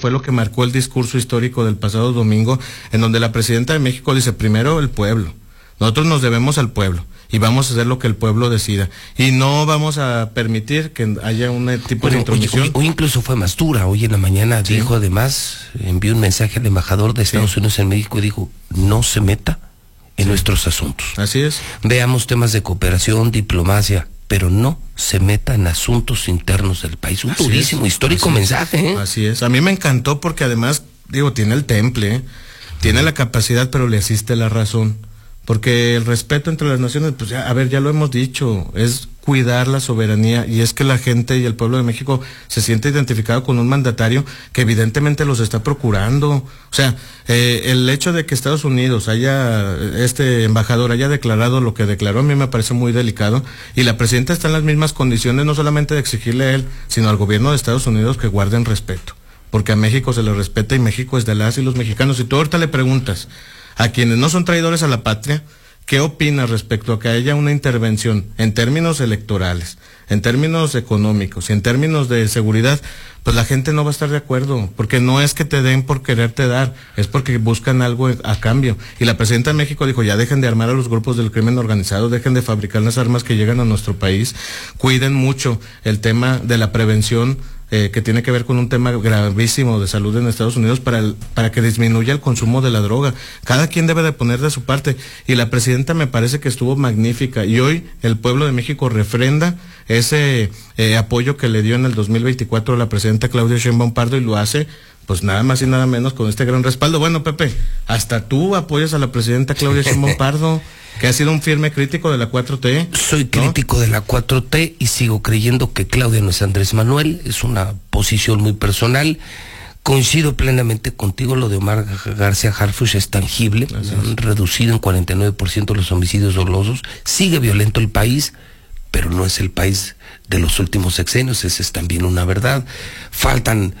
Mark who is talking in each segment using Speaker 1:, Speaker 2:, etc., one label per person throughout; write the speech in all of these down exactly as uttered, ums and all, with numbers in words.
Speaker 1: fue lo que marcó el discurso histórico del pasado domingo, en donde la presidenta de México dice, primero el pueblo, nosotros nos debemos al pueblo y vamos a hacer lo que el pueblo decida y no vamos a permitir que haya un tipo bueno, de intromisión.
Speaker 2: Hoy, hoy incluso fue más dura, hoy en la mañana sí. dijo además, envió un mensaje al embajador de Estados sí. Unidos en México y dijo, no se meta en sí. nuestros asuntos.
Speaker 1: Así es.
Speaker 2: Veamos temas de cooperación, diplomacia, pero no se meta en asuntos internos del país. Un Así durísimo, es. histórico Así mensaje. ¿eh?
Speaker 1: Así es. A mí me encantó porque además, digo, tiene el temple, ¿eh? tiene la capacidad, pero le asiste la razón. Porque el respeto entre las naciones, pues ya, a ver, ya lo hemos dicho, es cuidar la soberanía, y es que la gente y el pueblo de México se siente identificado con un mandatario que evidentemente los está procurando. O sea, eh, el hecho de que Estados Unidos haya, este embajador haya declarado lo que declaró, a mí me parece muy delicado, y la presidenta está en las mismas condiciones, no solamente de exigirle a él, sino al gobierno de Estados Unidos que guarden respeto, porque a México se le respeta y México es de las y los mexicanos. Y tú ahorita le preguntas a quienes no son traidores a la patria, ¿qué opina respecto a que haya una intervención en términos electorales, en términos económicos y en términos de seguridad? Pues la gente no va a estar de acuerdo, porque no es que te den por quererte dar, es porque buscan algo a cambio. Y la presidenta de México dijo, ya dejen de armar a los grupos del crimen organizado, dejen de fabricar las armas que llegan a nuestro país, cuiden mucho el tema de la prevención, Eh, que tiene que ver con un tema gravísimo de salud en Estados Unidos para el, para que disminuya el consumo de la droga. Cada quien debe de poner de su parte, y la presidenta me parece que estuvo magnífica, y hoy el pueblo de México refrenda ese eh, apoyo que le dio en el dos mil veinticuatro a la presidenta Claudia Sheinbaum Pardo, y lo hace pues nada más y nada menos con este gran respaldo. Bueno, Pepe, hasta tú apoyas a la presidenta Claudia Sheinbaum Pardo, que ha sido un firme crítico de la cuatro T.
Speaker 2: Soy crítico ¿no? de la cuatro T y sigo creyendo que Claudia no es Andrés Manuel, es una posición muy personal. Coincido plenamente contigo, lo de Omar García Harfuch es tangible, han reducido en cuarenta y nueve por ciento los homicidios dolosos, sigue violento el país, pero no es el país de los últimos sexenios, esa es también una verdad. Faltan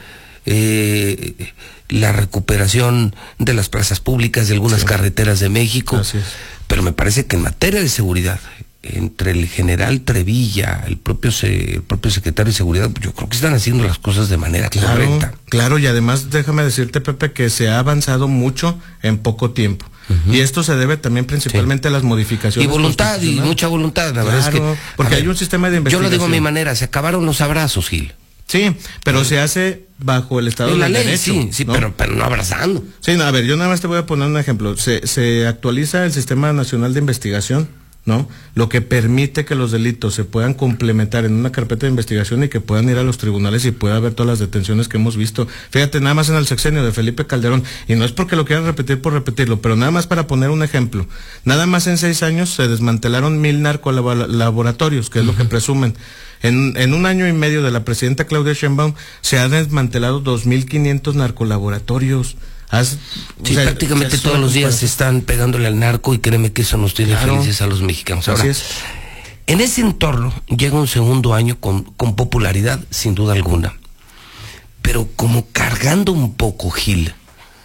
Speaker 2: eh, la recuperación de las plazas públicas, de algunas sí. carreteras de México.
Speaker 1: Así es.
Speaker 2: Pero me parece que en materia de seguridad, entre el general Trevilla, el propio se, el propio secretario de Seguridad, yo creo que están haciendo las cosas de manera
Speaker 1: claro,
Speaker 2: correcta.
Speaker 1: Claro, y además déjame decirte, Pepe, que se ha avanzado mucho en poco tiempo. Uh-huh. Y esto se debe también principalmente sí. a las modificaciones.
Speaker 2: Y voluntad, y mucha voluntad, la
Speaker 1: claro,
Speaker 2: verdad es que...
Speaker 1: porque
Speaker 2: ver,
Speaker 1: hay un sistema de investigación.
Speaker 2: Yo lo digo a mi manera, se acabaron los abrazos, Gil.
Speaker 1: Sí, pero sí. se hace bajo el Estado
Speaker 2: de
Speaker 1: Derecho.
Speaker 2: Sí, sí, ¿no? pero, pero no abrazando.
Speaker 1: Sí, no, a ver, yo nada más te voy a poner un ejemplo. Se, se actualiza el Sistema Nacional de Investigación, ¿no? Lo que permite que los delitos se puedan complementar en una carpeta de investigación y que puedan ir a los tribunales y pueda haber todas las detenciones que hemos visto. Fíjate, nada más en el sexenio de Felipe Calderón, y no es porque lo quieran repetir por repetirlo, pero nada más para poner un ejemplo. Nada más en seis años se desmantelaron mil narcolaboratorios, que es uh-huh. lo que presumen. En, en un año y medio de la presidenta Claudia Sheinbaum se han desmantelado dos mil quinientos narcolaboratorios. Has,
Speaker 2: sí, o sea, prácticamente todos los días se están pegándole al narco, y créeme que eso nos tiene claro. felices a los mexicanos. Ahora,
Speaker 1: así es.
Speaker 2: En ese entorno llega un segundo año con, con popularidad, sin duda alguna, pero como cargando un poco, Gil,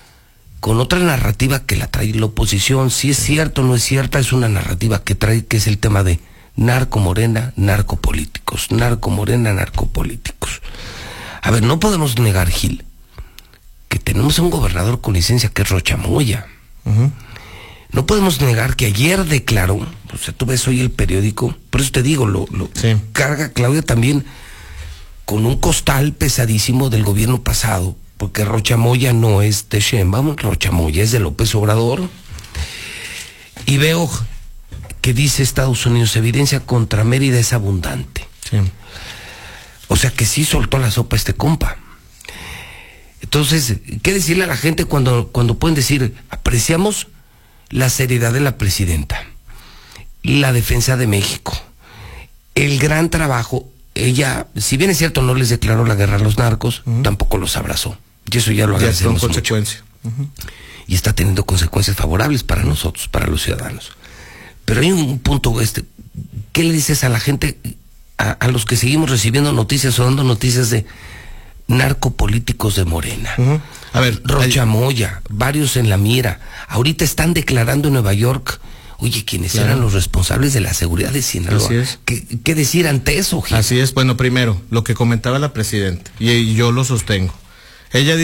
Speaker 2: con otra narrativa que la trae la oposición. Si es cierto o no es cierta, es una narrativa que trae, que es el tema de narco morena, narcopolíticos, narco morena, narcopolíticos. A ver, no podemos negar, Gil, que tenemos a un gobernador con licencia que es Rocha Moya. Uh-huh. No podemos negar que ayer declaró, o sea, tú ves hoy el periódico, por eso te digo, lo, lo
Speaker 1: sí.
Speaker 2: carga Claudia también con un costal pesadísimo del gobierno pasado, porque Rocha Moya no es de Sheinbaum, Rocha Moya es de López Obrador. Y veo que dice Estados Unidos, evidencia contra Mérida es abundante.
Speaker 1: Sí.
Speaker 2: O sea que sí soltó la sopa este compa. Entonces, ¿qué decirle a la gente cuando, cuando pueden decir, apreciamos la seriedad de la presidenta, la defensa de México, el gran trabajo? Ella, si bien es cierto, no les declaró la guerra a los narcos, uh-huh. tampoco los abrazó. Y eso ya lo agradecemos
Speaker 1: con consecuencia.
Speaker 2: mucho. Uh-huh. Y está teniendo consecuencias favorables para uh-huh. nosotros, para los ciudadanos. Pero hay un punto, este, ¿qué le dices a la gente, a, a los que seguimos recibiendo noticias o dando noticias de narcopolíticos de Morena?
Speaker 1: Uh-huh. A ver,
Speaker 2: Rocha
Speaker 1: hay...
Speaker 2: Moya, varios en la mira. Ahorita están declarando en Nueva York, oye, ¿quiénes claro. eran los responsables de la seguridad de Sinaloa?
Speaker 1: Así es.
Speaker 2: ¿Qué, qué decir ante eso, Gil?
Speaker 1: Así es. Bueno, primero, lo que comentaba la presidenta, y, y yo lo sostengo. Ella dice,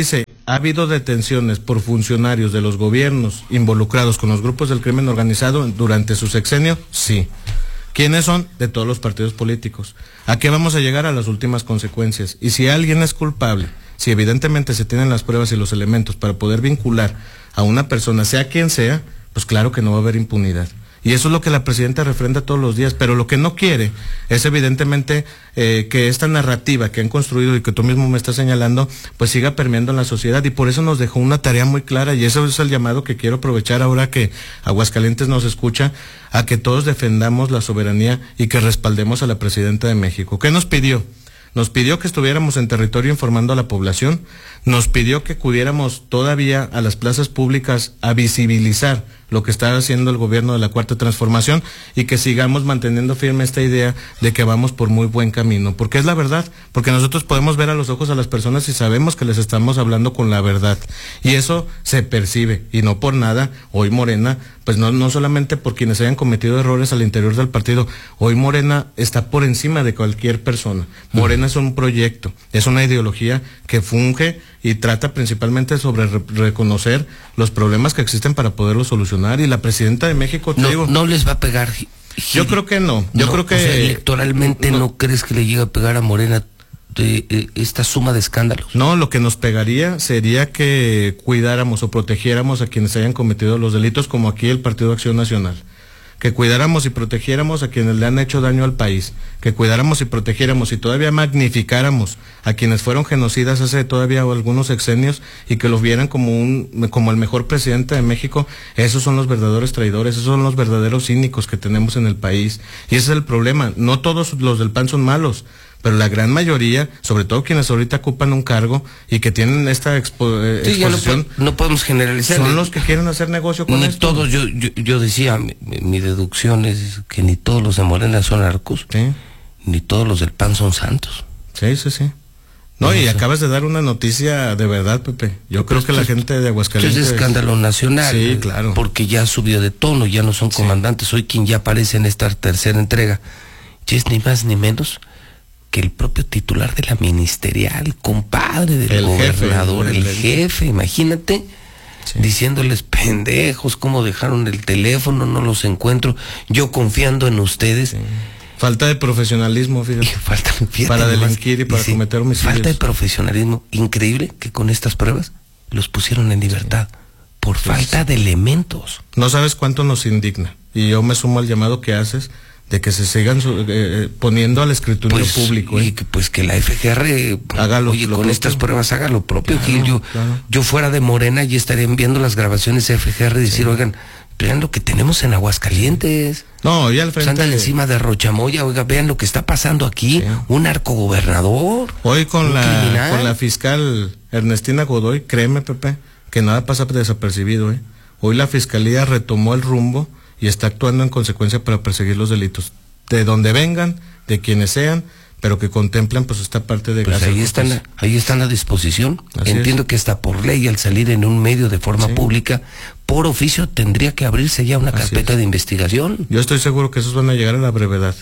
Speaker 1: ¿ha habido detenciones por funcionarios de los gobiernos involucrados con los grupos del crimen organizado durante su sexenio? Sí. ¿Quiénes son? De todos los partidos políticos. ¿A qué vamos a llegar? A las últimas consecuencias. Y si alguien es culpable, si evidentemente se tienen las pruebas y los elementos para poder vincular a una persona, sea quien sea, pues claro que no va a haber impunidad. Y eso es lo que la presidenta refrenda todos los días, pero lo que no quiere es evidentemente eh, que esta narrativa que han construido y que tú mismo me estás señalando, pues siga permeando en la sociedad, y por eso nos dejó una tarea muy clara, y eso es el llamado que quiero aprovechar ahora que Aguascalientes nos escucha, a que todos defendamos la soberanía y que respaldemos a la presidenta de México. ¿Qué nos pidió? Nos pidió que estuviéramos en territorio informando a la población, nos pidió que acudiéramos todavía a las plazas públicas a visibilizar lo que está haciendo el gobierno de la Cuarta Transformación, y que sigamos manteniendo firme esta idea de que vamos por muy buen camino, porque es la verdad, porque nosotros podemos ver a los ojos a las personas y sabemos que les estamos hablando con la verdad, y eso se percibe, y no por nada, hoy Morena, pues no, no solamente por quienes hayan cometido errores al interior del partido, hoy Morena está por encima de cualquier persona. Morena es un proyecto, es una ideología que funge y trata principalmente sobre re reconocer los problemas que existen para poderlos solucionar, y la presidenta de México, te
Speaker 2: no,
Speaker 1: digo,
Speaker 2: no les va a pegar. Gil.
Speaker 1: Yo creo que no, yo
Speaker 2: no,
Speaker 1: creo que...
Speaker 2: O sea, electoralmente no,
Speaker 1: no
Speaker 2: crees que le llegue a pegar a Morena de, de esta suma de escándalos.
Speaker 1: No, lo que nos pegaría sería que cuidáramos o protegiéramos a quienes hayan cometido los delitos, como aquí el Partido Acción Nacional. Que cuidáramos y protegiéramos a quienes le han hecho daño al país, que cuidáramos y protegiéramos y todavía magnificáramos a quienes fueron genocidas hace todavía algunos sexenios, y que los vieran como un como el mejor presidente de México. Esos son los verdaderos traidores, esos son los verdaderos cínicos que tenemos en el país, y ese es el problema. No todos los del P A N son malos, pero la gran mayoría, sobre todo quienes ahorita ocupan un cargo y que tienen esta expo eh,
Speaker 2: sí,
Speaker 1: exposición,
Speaker 2: no, no podemos generalizar.
Speaker 1: Son los que quieren hacer negocio con
Speaker 2: ni
Speaker 1: esto.
Speaker 2: Todos, yo, yo, yo decía, mi, mi deducción es que ni todos los de Morena son narcos,
Speaker 1: sí,
Speaker 2: ni todos los del P A N son santos.
Speaker 1: Sí, sí, sí. No, no y sé. Acabas de dar una noticia de verdad, Pepe. Yo creo que la gente de Aguascalientes...
Speaker 2: Es escándalo nacional.
Speaker 1: Sí, claro.
Speaker 2: Porque ya subió de tono, ya no son comandantes. Sí. Hoy quien ya aparece en esta tercera entrega, y es ni más ni menos que el propio titular de la ministerial, compadre del el gobernador, jefe, el, el jefe, imagínate, sí, diciéndoles pendejos, cómo dejaron el teléfono, no los encuentro, yo confiando en ustedes.
Speaker 1: Sí. Falta de profesionalismo, fíjate.
Speaker 2: Falta, fíjate
Speaker 1: para delinquir y para dice, cometer homicidios.
Speaker 2: Falta de profesionalismo, increíble que con estas pruebas los pusieron en libertad, sí, por sí, falta sí. de elementos.
Speaker 1: No sabes cuánto nos indigna, y yo me sumo al llamado que haces, de que se sigan eh, poniendo al escrutinio pues, público. ¿eh?
Speaker 2: Y que, pues que la F G R
Speaker 1: haga lo,
Speaker 2: oye,
Speaker 1: lo
Speaker 2: con
Speaker 1: propio.
Speaker 2: Estas pruebas haga lo propio,
Speaker 1: claro,
Speaker 2: Gil. Yo,
Speaker 1: claro.
Speaker 2: yo fuera de Morena y estarían viendo las grabaciones de F G R y decir, sí, oigan, vean lo que tenemos en Aguascalientes.
Speaker 1: No, y al frente...
Speaker 2: Pues andan encima de Rochamoya, oiga, vean lo que está pasando aquí, sí, un narcogobernador.
Speaker 1: Hoy con la criminal. con la fiscal Ernestina Godoy, créeme, Pepe, que nada pasa desapercibido, ¿eh? Hoy la fiscalía retomó el rumbo y está actuando en consecuencia para perseguir los delitos, de donde vengan, de quienes sean, pero que contemplan pues esta parte de...
Speaker 2: Pues ahí están, ahí están a disposición.
Speaker 1: Así
Speaker 2: Entiendo
Speaker 1: es.
Speaker 2: que hasta por ley, al salir en un medio de forma sí. pública, por oficio tendría que abrirse ya una Así carpeta es. de investigación.
Speaker 1: Yo estoy seguro que esos van a llegar a la brevedad.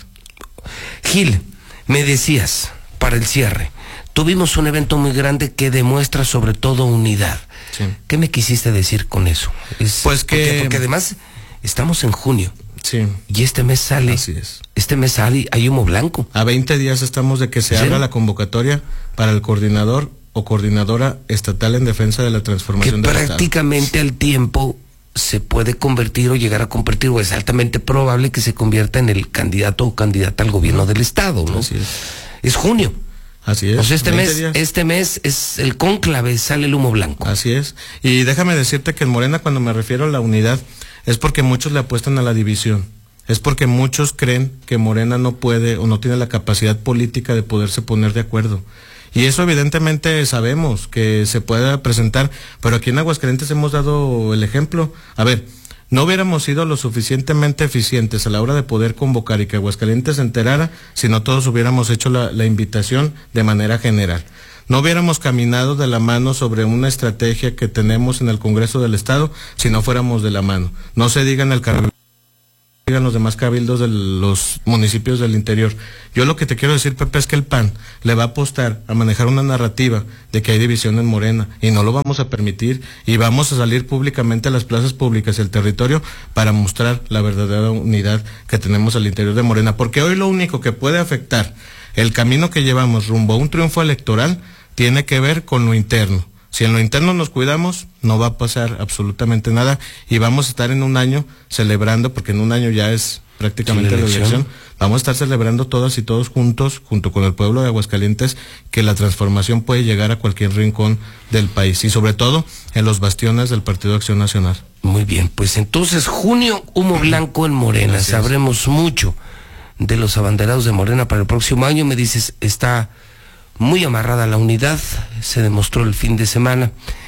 Speaker 2: Gil, me decías, para el cierre, tuvimos un evento muy grande que demuestra sobre todo unidad.
Speaker 1: Sí.
Speaker 2: ¿Qué me quisiste decir con eso? Es,
Speaker 1: pues que...
Speaker 2: Porque, porque además estamos en junio.
Speaker 1: Sí.
Speaker 2: Y este mes sale.
Speaker 1: Así es.
Speaker 2: Este mes sale, hay humo blanco.
Speaker 1: A veinte días estamos de que se
Speaker 2: ¿Sí?
Speaker 1: abra la convocatoria para el coordinador o coordinadora estatal en defensa de la transformación
Speaker 2: que
Speaker 1: del
Speaker 2: prácticamente
Speaker 1: Estado.
Speaker 2: Al tiempo se puede convertir o llegar a convertir, o es altamente probable que se convierta en el candidato o candidata al gobierno del Estado, ¿no?
Speaker 1: Así es.
Speaker 2: Es junio.
Speaker 1: Así es.
Speaker 2: O sea, este mes,
Speaker 1: días.
Speaker 2: este mes es el cónclave, sale el humo blanco.
Speaker 1: Así es. Y déjame decirte que en Morena, cuando me refiero a la unidad, es porque muchos le apuestan a la división. Es porque muchos creen que Morena no puede o no tiene la capacidad política de poderse poner de acuerdo. Y eso evidentemente sabemos que se puede presentar, pero aquí en Aguascalientes hemos dado el ejemplo. A ver, no hubiéramos sido lo suficientemente eficientes a la hora de poder convocar y que Aguascalientes se enterara si no todos hubiéramos hecho la, la invitación de manera general. No hubiéramos caminado de la mano sobre una estrategia que tenemos en el Congreso del Estado si no fuéramos de la mano. No se diga en el cargo digan los demás cabildos de los municipios del interior. Yo lo que te quiero decir, Pepe, es que el P A N le va a apostar a manejar una narrativa de que hay división en Morena, y no lo vamos a permitir, y vamos a salir públicamente a las plazas públicas y el territorio para mostrar la verdadera unidad que tenemos al interior de Morena, porque hoy lo único que puede afectar el camino que llevamos rumbo a un triunfo electoral tiene que ver con lo interno. Si en lo interno nos cuidamos, no va a pasar absolutamente nada, y vamos a estar en un año celebrando, porque en un año ya es prácticamente sí, la elección. elección, vamos a estar celebrando todas y todos juntos, junto con el pueblo de Aguascalientes, que la transformación puede llegar a cualquier rincón del país, y sobre todo en los bastiones del Partido Acción Nacional.
Speaker 2: Muy bien, pues entonces junio, humo blanco en Morena. Gracias. Sabremos mucho de los abanderados de Morena para el próximo año. Me dices, está muy amarrada la unidad, se demostró el fin de semana,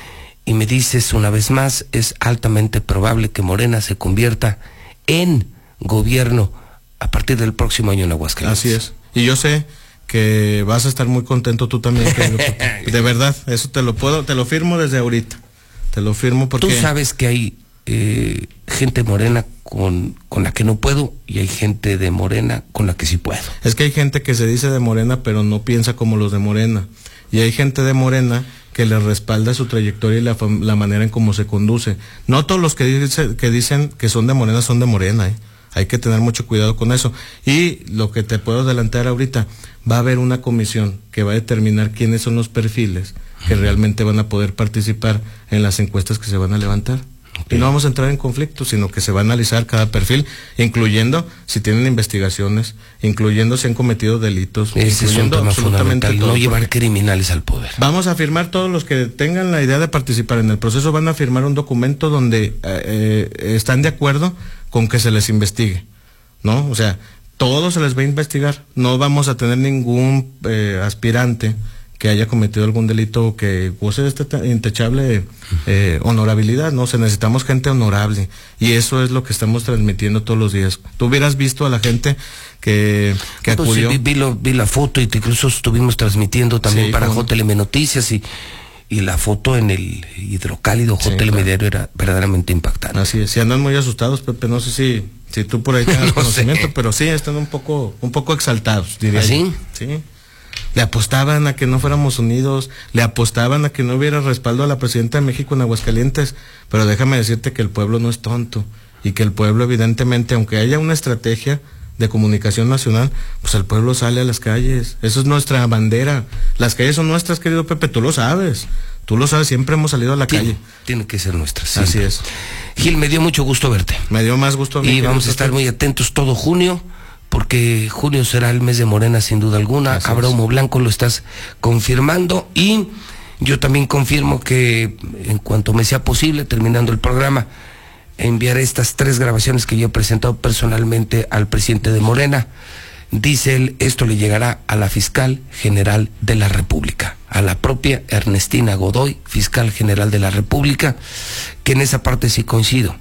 Speaker 2: y me dices una vez más, es altamente probable que Morena se convierta en gobierno a partir del próximo año en Aguascalientes.
Speaker 1: Así es, y yo sé que vas a estar muy contento tú también, de verdad, eso te lo puedo, te lo firmo desde ahorita, te lo firmo porque...
Speaker 2: Tú sabes que hay eh, gente morena con, con la que no puedo, y hay gente de Morena con la que sí puedo.
Speaker 1: Es que hay gente que se dice de Morena pero no piensa como los de Morena, y hay gente de Morena que le respalda su trayectoria y la, la manera en cómo se conduce. No todos los que, dice, que dicen que son de Morena son de Morena, ¿eh? Hay que tener mucho cuidado con eso. Y lo que te puedo adelantar ahorita, va a haber una comisión que va a determinar quiénes son los perfiles que realmente van a poder participar en las encuestas que se van a levantar. Okay. Y no vamos a entrar en conflicto, sino que se va a analizar cada perfil, incluyendo si tienen investigaciones, incluyendo si han cometido delitos.
Speaker 2: Ese es un tema fundamental, no llevar criminales al poder.
Speaker 1: Vamos a firmar, todos los que tengan la idea de participar en el proceso van a firmar un documento donde eh, están de acuerdo con que se les investigue, ¿no? O sea, todo se les va a investigar, no vamos a tener ningún eh, aspirante que haya cometido algún delito o que goce esta intachable eh, honorabilidad, ¿no? O sea, necesitamos gente honorable, y eso es lo que estamos transmitiendo todos los días. Tú hubieras visto a la gente que, que
Speaker 2: no, pues
Speaker 1: acudió.
Speaker 2: Sí, vi, vi, lo, vi la foto, y incluso estuvimos transmitiendo también sí, para J L M Noticias, y, y la foto en el hidrocálido J L M sí, claro. Era verdaderamente impactante.
Speaker 1: Así es, si andan muy asustados, Pepe, no sé si, si tú por ahí tengas no conocimiento, sé. Pero sí, están un poco, un poco exaltados, diría
Speaker 2: ¿Ah,
Speaker 1: yo.
Speaker 2: sí?
Speaker 1: Sí. Le apostaban a que no fuéramos unidos, le apostaban a que no hubiera respaldo a la presidenta de México en Aguascalientes, pero déjame decirte que el pueblo no es tonto, y que el pueblo evidentemente, aunque haya una estrategia de comunicación nacional, pues el pueblo sale a las calles, eso es nuestra bandera, las calles son nuestras, querido Pepe, tú lo sabes, tú lo sabes, siempre hemos salido a la
Speaker 2: tiene,
Speaker 1: calle.
Speaker 2: Tiene que ser nuestra,
Speaker 1: siempre. Así es.
Speaker 2: Gil, me dio mucho gusto verte.
Speaker 1: Me dio más gusto a mí.
Speaker 2: Y vamos a estar muy atentos todo junio, porque junio será el mes de Morena sin duda alguna. Así habrá humo blanco, lo estás confirmando, y yo también confirmo que en cuanto me sea posible, terminando el programa, enviaré estas tres grabaciones que yo he presentado personalmente al presidente de Morena. Dice él, esto le llegará a la fiscal general de la República, a la propia Ernestina Godoy, fiscal general de la República, que en esa parte sí coincido.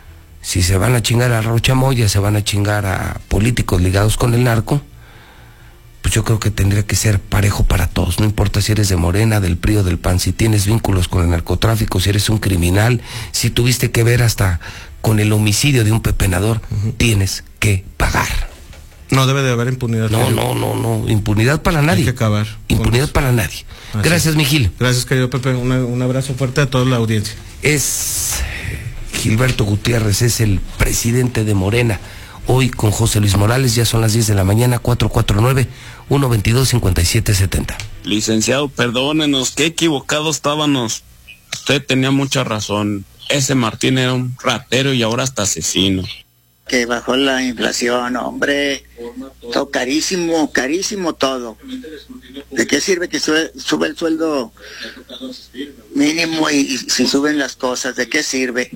Speaker 2: Si se van a chingar a Rocha Moya, se van a chingar a políticos ligados con el narco, pues yo creo que tendría que ser parejo para todos, no importa si eres de Morena, del P R I o del P A N, si tienes vínculos con el narcotráfico, si eres un criminal, si tuviste que ver hasta con el homicidio de un pepenador, uh-huh. tienes que pagar.
Speaker 1: No debe de haber impunidad.
Speaker 2: No, no, no, no, impunidad para nadie.
Speaker 1: Hay que acabar.
Speaker 2: Impunidad para nadie. Así. Gracias, mi Gil.
Speaker 1: Gracias, querido Pepe, Una, un abrazo fuerte a toda la audiencia.
Speaker 2: Es Gilberto Gutiérrez, es el presidente de Morena. Hoy con José Luis Morales, ya son las diez de la mañana, cuatro cuatro nueve, uno dos dos, cinco siete siete cero.
Speaker 3: Licenciado, perdónenos, qué equivocados estábamos. Usted tenía mucha razón. Ese Martín era un ratero y ahora hasta asesino.
Speaker 4: Que bajó la inflación, hombre. Todo carísimo, carísimo todo. ¿De qué sirve que sube, sube el sueldo mínimo y, y si suben las cosas? ¿De qué sirve?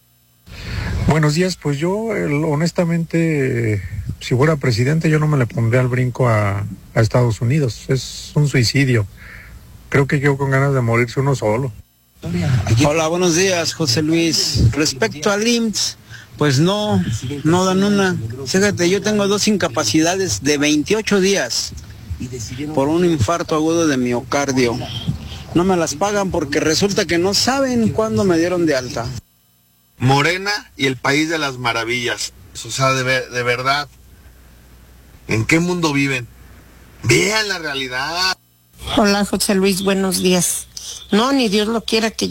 Speaker 5: Buenos días, pues yo el, honestamente, si fuera presidente yo no me le pondría al brinco a, a Estados Unidos, es un suicidio. Creo que quedo con ganas de morirse uno solo.
Speaker 6: Hola, buenos días, José Luis. Respecto al I M S S, pues no, no dan una. Fíjate, yo tengo dos incapacidades de veintiocho días por un infarto agudo de miocardio. No me las pagan porque resulta que no saben cuándo me dieron de alta.
Speaker 7: Morena y el país de las maravillas. O sea, de, ver, de verdad, ¿en qué mundo viven? Vean la realidad.
Speaker 8: Hola, José Luis, buenos días. No, ni Dios lo quiera que